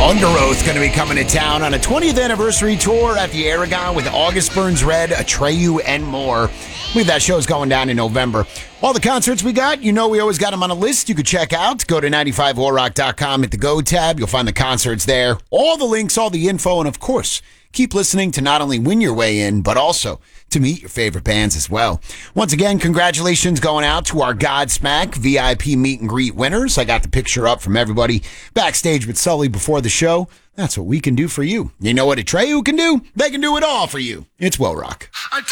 Under Oath going to be coming to town on a 20th anniversary tour at the Aragon with August Burns Red, Atreyu, and more. I believe that show's going down in November. All the concerts we got, we always got them on a list you could check out. Go to 95allrock.com, hit the Go tab. You'll find the concerts there. All the links, all the info, and of course, keep listening to not only win your way in, but also to meet your favorite bands as well. Once again, congratulations going out to our Godsmack VIP meet and greet winners. I got the picture up from everybody backstage with Sully before the show. That's what we can do for you. You know what Atreyu can do? They can do it all for you. It's Will Rock.